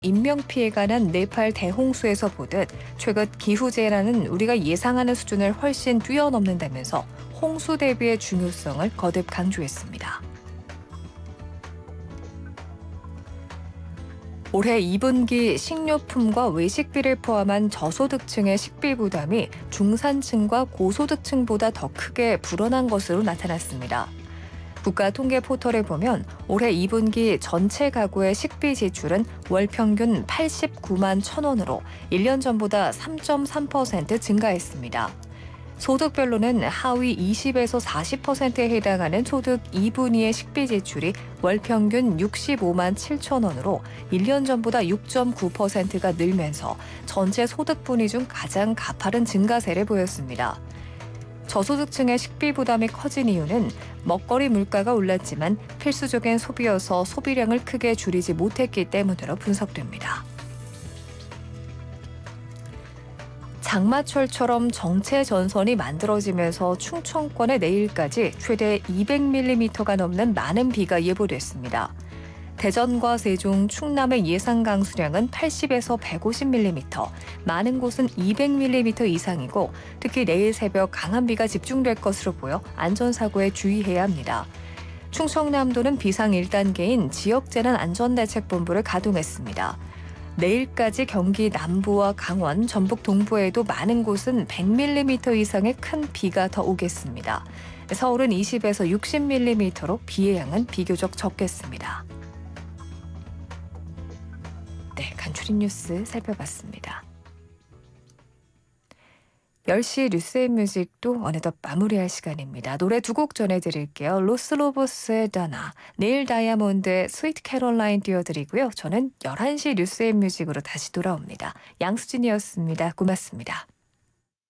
인명피해가 난 네팔 대홍수에서 보듯 최근 기후재해는 우리가 예상하는 수준을 훨씬 뛰어넘는다면서 홍수 대비의 중요성을 거듭 강조했습니다. 올해 2분기 식료품과 외식비를 포함한 저소득층의 식비 부담이 중산층과 고소득층보다 더 크게 불어난 것으로 나타났습니다. 국가통계포털에 보면 올해 2분기 전체 가구의 식비 지출은 월 평균 89만 1,000원으로 1년 전보다 3.3% 증가했습니다. 소득별로는 하위 20에서 40%에 해당하는 소득 2분위의 식비 지출이 월 평균 65만 7천 원으로 1년 전보다 6.9%가 늘면서 전체 소득 분위 중 가장 가파른 증가세를 보였습니다. 저소득층의 식비 부담이 커진 이유는 먹거리 물가가 올랐지만 필수적인 소비여서 소비량을 크게 줄이지 못했기 때문으로 분석됩니다. 장마철처럼 정체 전선이 만들어지면서 충청권에 내일까지 최대 200mm가 넘는 많은 비가 예보됐습니다. 대전과 세종, 충남의 예상 강수량은 80에서 150mm, 많은 곳은 200mm 이상이고 특히 내일 새벽 강한 비가 집중될 것으로 보여 안전사고에 주의해야 합니다. 충청남도는 비상 1단계인 지역재난안전대책본부를 가동했습니다. 내일까지 경기 남부와 강원, 전북 동부에도 많은 곳은 100mm 이상의 큰 비가 더 오겠습니다. 서울은 20에서 60mm로 비의 양은 비교적 적겠습니다. 네, 간추린 뉴스 살펴봤습니다. 10시 뉴스앤뮤직도 어느덧 마무리할 시간입니다. 노래 두 곡 전해드릴게요. 로스로보스의 다나, 네일 다이아몬드의 스위트 캐롤라인 띄워드리고요. 저는 11시 뉴스앤뮤직으로 다시 돌아옵니다. 양수진이었습니다. 고맙습니다.